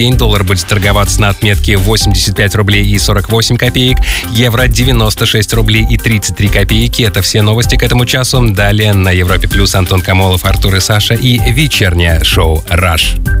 Доллар будет торговаться на отметке 85 рублей и 48 копеек, евро 96 рублей и 33 копейки. Это все новости к этому часу. Далее на Европе Плюс Антон Камолов, Артур и Саша и вечернее шоу «Rush».